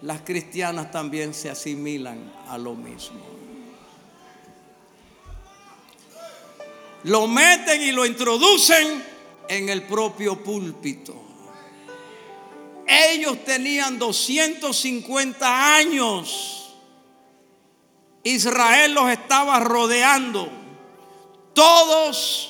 las cristianas también se asimilan a lo mismo. Lo meten y lo introducen en el propio púlpito. Ellos tenían 250 años. Israel los estaba rodeando. Todos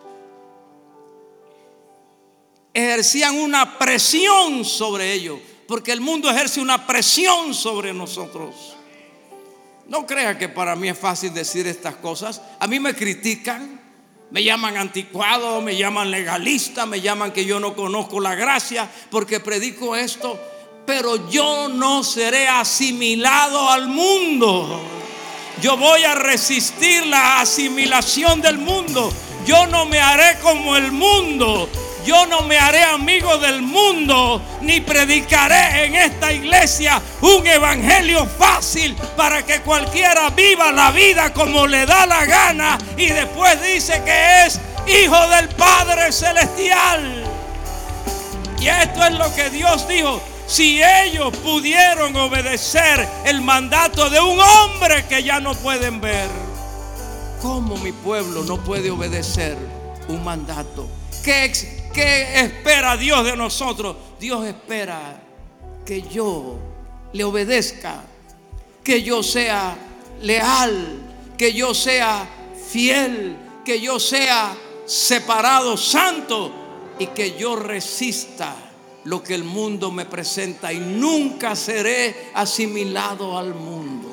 ejercían una presión sobre ellos, porque el mundo ejerce una presión sobre nosotros. No crea que para mí es fácil decir estas cosas. A mí me critican, me llaman anticuado, me llaman legalista, me llaman que yo no conozco la gracia porque predico esto, pero yo no seré asimilado al mundo. Yo voy a resistir la asimilación del mundo. Yo no me haré como el mundo. Yo no me haré amigo del mundo, ni predicaré en esta iglesia un evangelio fácil para que cualquiera viva la vida como le da la gana y después dice que es hijo del Padre Celestial. Y esto es lo que Dios dijo: si ellos pudieron obedecer el mandato de un hombre que ya no pueden ver, ¿cómo mi pueblo no puede obedecer un mandato? ¿Qué espera Dios de nosotros? Dios espera que yo le obedezca, que yo sea leal, que yo sea fiel, que yo sea separado, santo, y que yo resista lo que el mundo me presenta y nunca seré asimilado al mundo.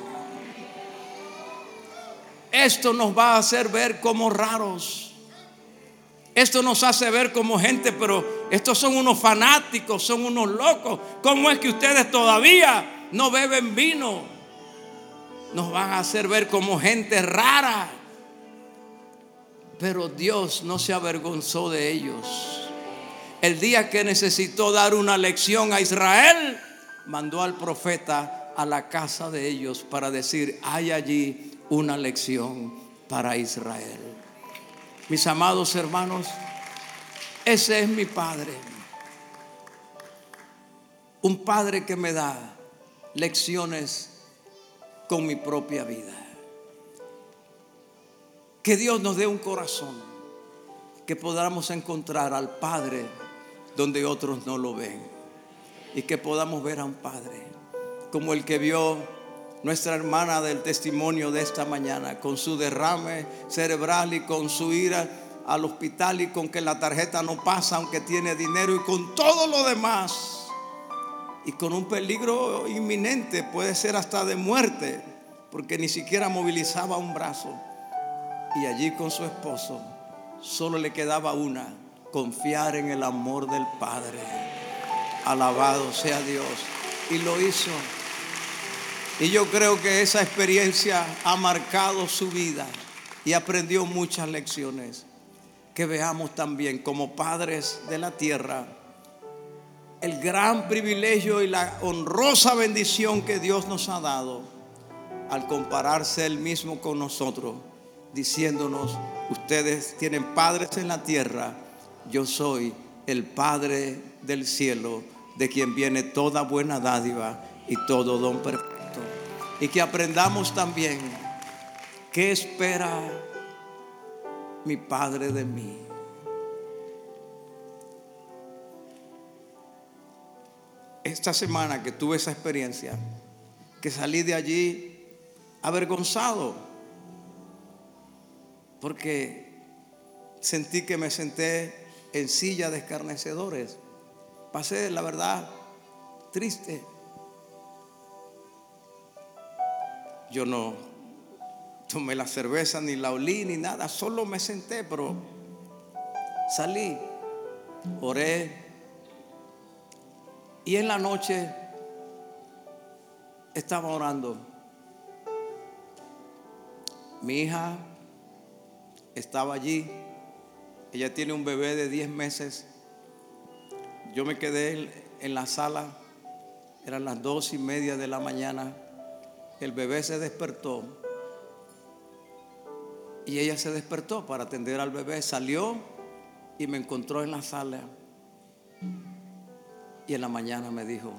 Esto nos va a hacer ver como raros. Esto nos hace ver como gente, pero estos son unos fanáticos, son unos locos. ¿Cómo es que ustedes todavía no beben vino? Nos van a hacer ver como gente rara. Pero Dios no se avergonzó de ellos. El día que necesitó dar una lección a Israel, mandó al profeta a la casa de ellos para decir: hay allí una lección para Israel. Mis amados hermanos, ese es mi Padre. Un Padre que me da lecciones con mi propia vida. Que Dios nos dé un corazón que podamos encontrar al Padre donde otros no lo ven, y que podamos ver a un Padre como el que vio nuestra hermana del testimonio de esta mañana, con su derrame cerebral y con su ira al hospital y con que la tarjeta no pasa aunque tiene dinero y con todo lo demás, y con un peligro inminente, puede ser hasta de muerte, porque ni siquiera movilizaba un brazo. Y allí con su esposo solo le quedaba una: confiar en el amor del Padre. Alabado sea Dios. Y lo hizo. Y yo creo que esa experiencia ha marcado su vida y aprendió muchas lecciones. Que veamos también como padres de la tierra el gran privilegio y la honrosa bendición que Dios nos ha dado al compararse Él mismo con nosotros, diciéndonos: ustedes tienen padres en la tierra, yo soy el Padre del cielo, de quien viene toda buena dádiva y todo don perfecto. Y que aprendamos también qué espera mi Padre de mí. Esta semana que tuve esa experiencia, que salí de allí avergonzado, porque sentí que me senté en silla de escarnecedores. Pasé, la verdad, triste. Yo no tomé la cerveza, ni la olí, ni nada. Solo me senté, pero salí, oré. Y en la noche estaba orando. Mi hija estaba allí. Ella tiene un bebé de 10 meses. Yo me quedé en la sala. Eran las 2:30 de la mañana. El bebé se despertó y ella se despertó para atender al bebé. Salió y me encontró en la sala, y en la mañana me dijo: